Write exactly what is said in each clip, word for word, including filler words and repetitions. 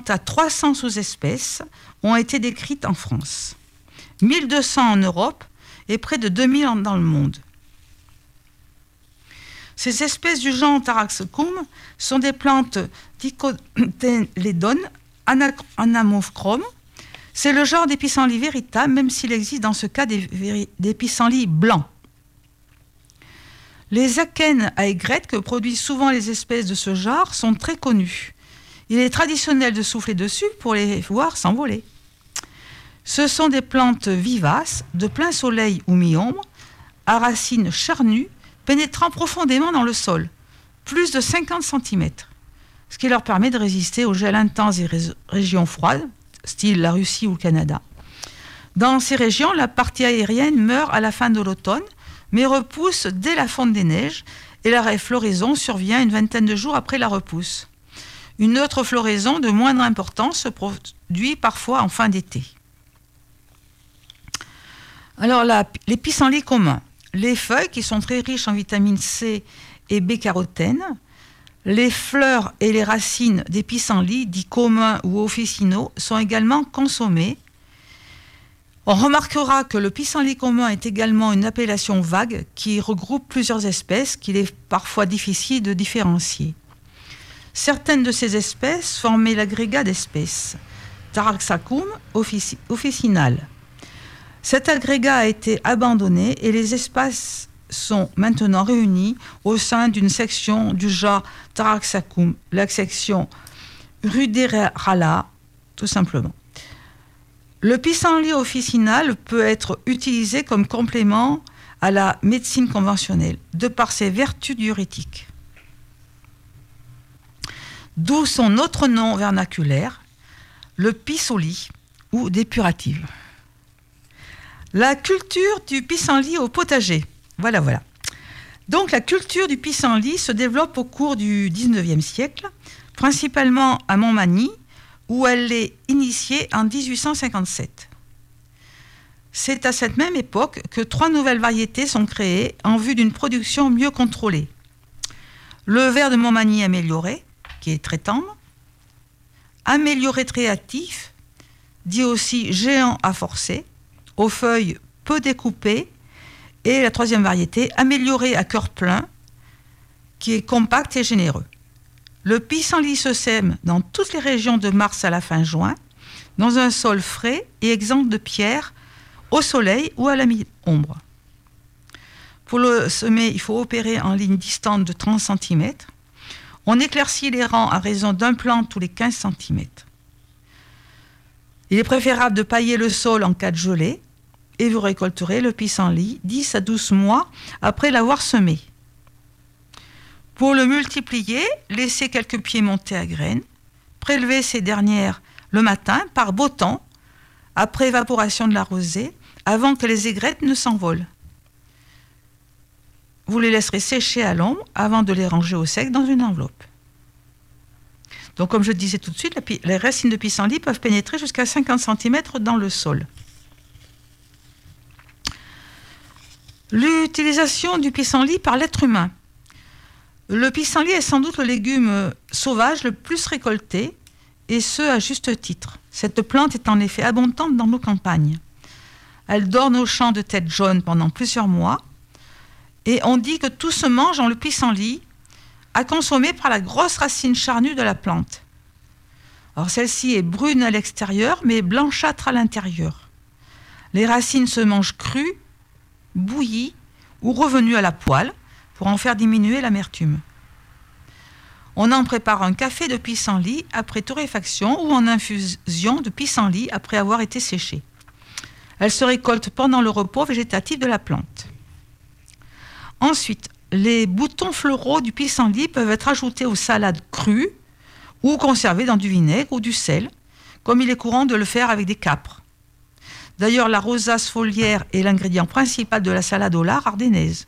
Quant à trois cents sous-espèces ont été décrites en France, mille deux cents en Europe et près de deux mille dans le monde. Ces espèces du genre Taraxacum sont des plantes dicotylédones anamochromes. C'est le genre des pissenlits véritables, même s'il existe dans ce cas des, véri- des pissenlits blancs. Les akènes à aigrettes que produisent souvent les espèces de ce genre sont très connues. Il est traditionnel de souffler dessus pour les voir s'envoler. Ce sont des plantes vivaces, de plein soleil ou mi-ombre, à racines charnues, pénétrant profondément dans le sol, plus de cinquante centimètres, ce qui leur permet de résister aux gels intenses des ré- régions froides, style la Russie ou le Canada. Dans ces régions, la partie aérienne meurt à la fin de l'automne, mais repousse dès la fonte des neiges, et la floraison survient une vingtaine de jours après la repousse. Une autre floraison de moindre importance se produit parfois en fin d'été. Alors, la, les pissenlits communs. Les feuilles, qui sont très riches en vitamine C et B-carotène, les fleurs et les racines des pissenlits, dits communs ou officinaux, sont également consommées. On remarquera que le pissenlit commun est également une appellation vague qui regroupe plusieurs espèces qu'il est parfois difficile de différencier. Certaines de ces espèces formaient l'agrégat d'espèces, Taraxacum offici- officinal. Cet agrégat a été abandonné et les espèces sont maintenant réunies au sein d'une section du genre Taraxacum, la section Ruderala, tout simplement. Le pissenlit officinal peut être utilisé comme complément à la médecine conventionnelle, de par ses vertus diurétiques. D'où son autre nom vernaculaire, le pissenlit ou dépurative. La culture du pissenlit au potager. Voilà, voilà. Donc la culture du pissenlit se développe au cours du dix-neuvième siècle, principalement à Montmagny, où elle est initiée en dix-huit cent cinquante-sept. C'est à cette même époque que trois nouvelles variétés sont créées en vue d'une production mieux contrôlée. Le ver de Montmagny amélioré, qui est très tendre, amélioré très actif, dit aussi géant à forcer, aux feuilles peu découpées, et la troisième variété, améliorée à cœur plein, qui est compact et généreux. Le pissenlit se sème dans toutes les régions de mars à la fin juin, dans un sol frais et exempt de pierres, au soleil ou à la mi-ombre. Pour le semer, il faut opérer en ligne distante de trente centimètres. On éclaircit les rangs à raison d'un plant tous les quinze centimètres. Il est préférable de pailler le sol en cas de gelée, et vous récolterez le pissenlit dix à douze mois après l'avoir semé. Pour le multiplier, laissez quelques pieds monter à graines, prélevez ces dernières le matin par beau temps, après évaporation de la rosée, avant que les aigrettes ne s'envolent. Vous les laisserez sécher à l'ombre avant de les ranger au sec dans une enveloppe. Donc, comme je disais tout de suite, les racines de pissenlit peuvent pénétrer jusqu'à cinquante centimètres dans le sol. L'utilisation du pissenlit par l'être humain. Le pissenlit est sans doute le légume sauvage le plus récolté, et ce à juste titre. Cette plante est en effet abondante dans nos campagnes. Elle dort nos champs de tête jaune pendant plusieurs mois, et on dit que tout se mange dans le pissenlit, à consommer par la grosse racine charnue de la plante. Alors celle-ci est brune à l'extérieur, mais blanchâtre à l'intérieur. Les racines se mangent crues, bouillies ou revenues à la poêle pour en faire diminuer l'amertume. On en prépare un café de pissenlit après torréfaction ou en infusion de pissenlit après avoir été séché. Elle se récolte pendant le repos végétatif de la plante. Ensuite, les boutons floraux du pissenlit peuvent être ajoutés aux salades crues ou conservés dans du vinaigre ou du sel, comme il est courant de le faire avec des capres. D'ailleurs, la rosace foliaire est l'ingrédient principal de la salade au lard ardennaise.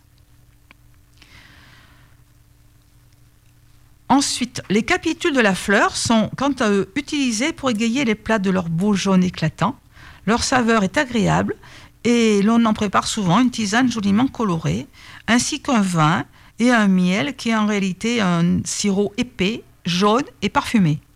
Ensuite, les capitules de la fleur sont, quant à eux, utilisés pour égayer les plats de leur beau jaune éclatant. Leur saveur est agréable et l'on en prépare souvent une tisane joliment colorée, ainsi qu'un vin et un miel qui est en réalité un sirop épais, jaune et parfumé.